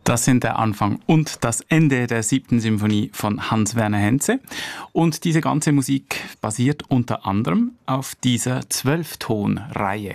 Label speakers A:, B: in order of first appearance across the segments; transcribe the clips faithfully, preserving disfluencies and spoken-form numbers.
A: Das sind der Anfang und das Ende der siebten Symphonie von Hans-Werner Henze. Und diese ganze Musik basiert unter anderem auf dieser Zwölftonreihe.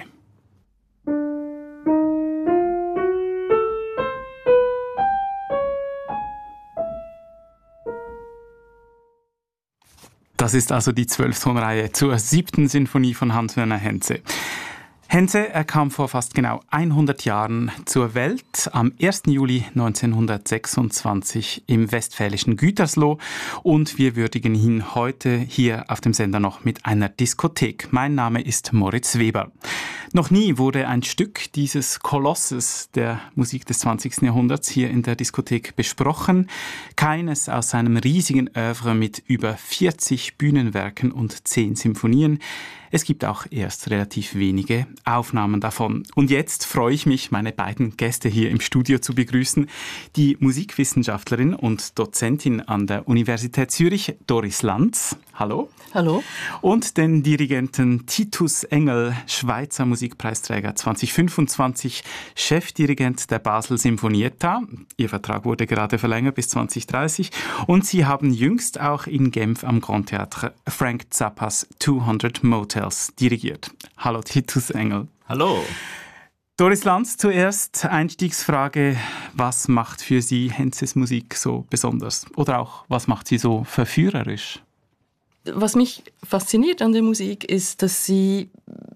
A: Das ist also die Zwölftonreihe zur siebten Sinfonie von Hans-Werner Henze. Henze, er kam vor fast genau hundert Jahren zur Welt, am ersten Juli neunzehnhundertsechsundzwanzig im westfälischen Gütersloh, und wir würdigen ihn heute hier auf dem Sender noch mit einer Diskothek. Mein Name ist Moritz Weber. Noch nie wurde ein Stück dieses Kolosses der Musik des zwanzigsten Jahrhunderts hier in der Diskothek besprochen. Keines aus seinem riesigen Œuvre mit über vierzig Bühnenwerken und zehn Symphonien. Es gibt auch erst relativ wenige Aufnahmen davon. Und jetzt freue ich mich, meine beiden Gäste hier im Studio zu begrüßen. Die Musikwissenschaftlerin und Dozentin an der Universität Zürich, Doris Lanz. Hallo.
B: Hallo.
A: Und den Dirigenten Titus Engel, Schweizer Musikpreisträger zweitausendfünfundzwanzig, Chefdirigent der Basel Sinfonietta. Ihr Vertrag wurde gerade verlängert bis zweitausenddreißig. Und Sie haben jüngst auch in Genf am Grand Theatre Frank Zappas zweihundert Motels dirigiert. Hallo Titus Engel.
C: Hallo.
A: Doris Lanz, zuerst Einstiegsfrage. Was macht für Sie Henzes Musik so besonders? Oder auch, was macht sie so verführerisch?
B: Was mich fasziniert an der Musik ist, dass sie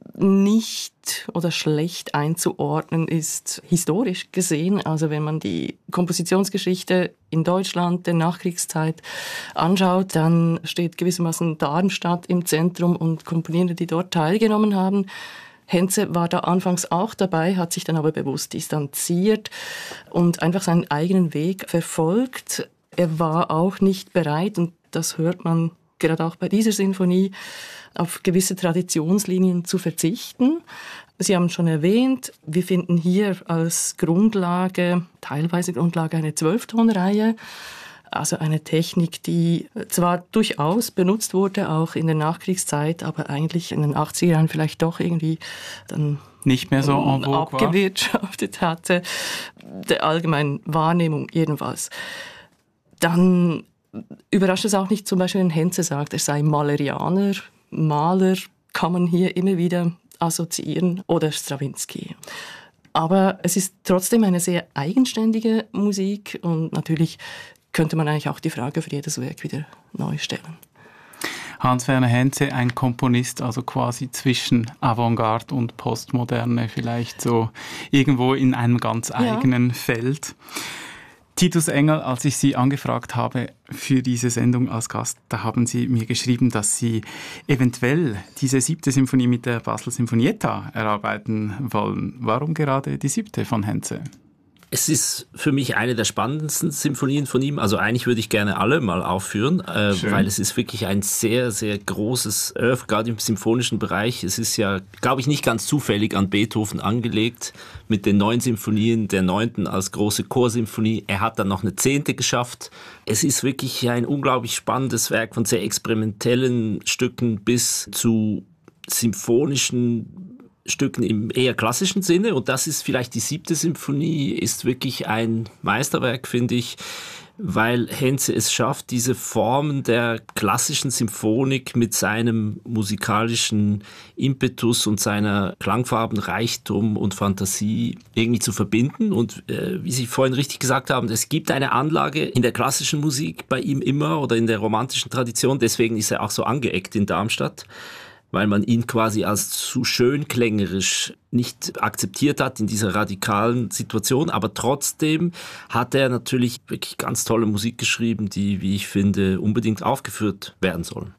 B: nicht oder schlecht einzuordnen ist, historisch gesehen. Also wenn man die Kompositionsgeschichte in Deutschland der Nachkriegszeit anschaut, dann steht gewissermaßen Darmstadt im Zentrum und Komponierende, die dort teilgenommen haben. Henze war da anfangs auch dabei, hat sich dann aber bewusst distanziert und einfach seinen eigenen Weg verfolgt. Er war auch nicht bereit, und das hört man gerade auch bei dieser Sinfonie, auf gewisse Traditionslinien zu verzichten. Sie haben schon erwähnt, wir finden hier als Grundlage, teilweise Grundlage, eine Zwölftonreihe. Also eine Technik, die zwar durchaus benutzt wurde, auch in der Nachkriegszeit, aber eigentlich in den achtziger Jahren vielleicht doch irgendwie dann
A: nicht mehr so en vogue
B: abgewirtschaftet hatte, der allgemeinen Wahrnehmung jedenfalls. Dann überrascht es auch nicht, zum Beispiel, wenn Henze sagt, er sei Malerianer. Maler kann man hier immer wieder assoziieren, oder Strawinsky. Aber es ist trotzdem eine sehr eigenständige Musik, und natürlich könnte man eigentlich auch die Frage für jedes Werk wieder neu stellen.
A: Hans-Werner Henze, ein Komponist, also quasi zwischen Avantgarde und Postmoderne, vielleicht so irgendwo in einem ganz eigenen ja. Feld. Titus Engel, als ich Sie angefragt habe für diese Sendung als Gast, da haben Sie mir geschrieben, dass Sie eventuell diese siebte Symphonie mit der Basel Sinfonietta erarbeiten wollen. Warum gerade die siebte von Henze?
C: Es ist für mich eine der spannendsten Symphonien von ihm. Also eigentlich würde ich gerne alle mal aufführen, äh, weil es ist wirklich ein sehr, sehr großes Oeuvre, gerade im symphonischen Bereich. Es ist ja, glaube ich, nicht ganz zufällig an Beethoven angelegt, mit den neun Symphonien, der neunten als große Chorsymphonie. Er hat dann noch eine zehnte geschafft. Es ist wirklich ein unglaublich spannendes Werk, von sehr experimentellen Stücken bis zu symphonischen Stücken im eher klassischen Sinne, und das ist vielleicht die siebte Symphonie, ist wirklich ein Meisterwerk, finde ich, weil Henze es schafft, diese Formen der klassischen Symphonik mit seinem musikalischen Impetus und seiner Klangfarbenreichtum und Fantasie irgendwie zu verbinden. Und äh, wie Sie vorhin richtig gesagt haben, es gibt eine Anlage in der klassischen Musik bei ihm immer oder in der romantischen Tradition, deswegen ist er auch so angeeckt in Darmstadt, weil man ihn quasi als zu schönklängerisch nicht akzeptiert hat in dieser radikalen Situation. Aber trotzdem hat er natürlich wirklich ganz tolle Musik geschrieben, die, wie ich finde, unbedingt aufgeführt werden sollen.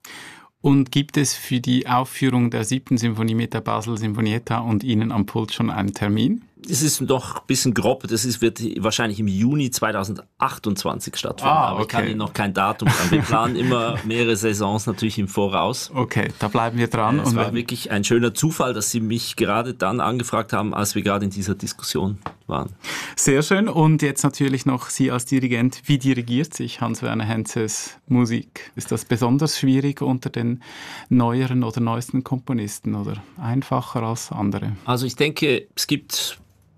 A: Und gibt es für die Aufführung der siebten Symphonie mit der Basel Sinfonietta und Ihnen am Pult schon einen Termin?
C: Es ist noch ein bisschen grob, das ist, wird wahrscheinlich im Juni zweitausendachtundzwanzig stattfinden,
A: ah, okay.
C: aber ich kann Ihnen noch kein Datum sagen. Wir planen immer mehrere Saisons natürlich im Voraus.
A: Okay, da bleiben wir dran.
C: Es war wirklich ein schöner Zufall, dass Sie mich gerade dann angefragt haben, als wir gerade in dieser Diskussion waren.
A: Sehr schön, und jetzt natürlich noch Sie als Dirigent. Wie dirigiert sich Hans-Werner Henzes Musik? Ist das besonders schwierig unter den neueren oder neuesten Komponisten oder einfacher als andere?
C: Also ich denke, es gibt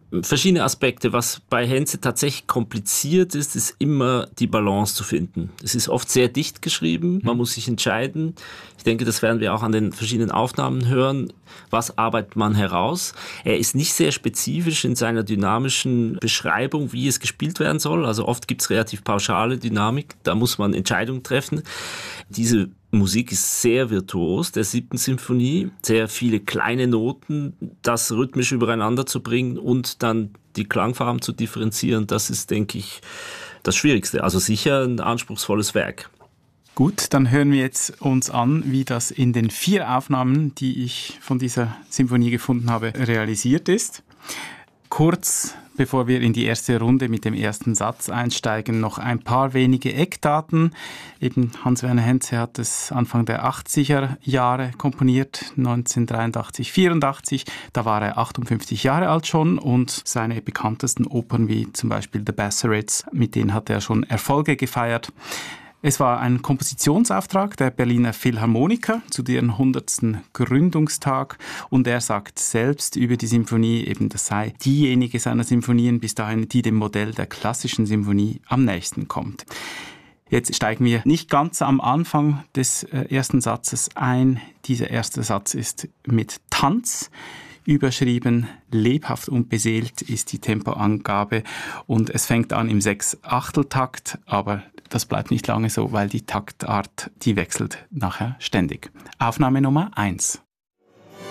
C: Verschiedene Aspekte. Was bei Henze tatsächlich kompliziert ist, ist immer die Balance zu finden. Es ist oft sehr dicht geschrieben, man muss sich entscheiden. Ich denke, das werden wir auch an den verschiedenen Aufnahmen hören. Was arbeitet man heraus? Er ist nicht sehr spezifisch in seiner dynamischen Beschreibung, wie es gespielt werden soll. Also oft gibt es relativ pauschale Dynamik, da muss man Entscheidungen treffen. Diese Musik ist sehr virtuos, der siebten Symphonie. Sehr viele kleine Noten, das rhythmisch übereinander zu bringen und dann die Klangfarben zu differenzieren, das ist, denke ich, das Schwierigste. Also sicher ein anspruchsvolles Werk.
A: Gut, dann hören wir jetzt uns an, wie das in den vier Aufnahmen, die ich von dieser Symphonie gefunden habe, realisiert ist. Kurz bevor wir in die erste Runde mit dem ersten Satz einsteigen, noch ein paar wenige Eckdaten. Eben Hans-Werner Henze hat es Anfang der achtziger Jahre komponiert, neunzehnhundertdreiundachtzig, vierundachtzig. Da war er achtundfünfzig Jahre alt schon und seine bekanntesten Opern wie zum Beispiel The Bastards, mit denen hat er schon Erfolge gefeiert. Es war ein Kompositionsauftrag der Berliner Philharmoniker zu deren hundertsten Gründungstag und er sagt selbst über die Symphonie, eben das sei diejenige seiner Symphonien bis dahin, die dem Modell der klassischen Symphonie am nächsten kommt. Jetzt steigen wir nicht ganz am Anfang des ersten Satzes ein. Dieser erste Satz ist mit Tanz überschrieben, lebhaft und beseelt ist die Tempoangabe und es fängt an im Sechs-Achtel-Takt, aber das bleibt nicht lange so, weil die Taktart, die wechselt nachher ständig. Aufnahme Nummer eins.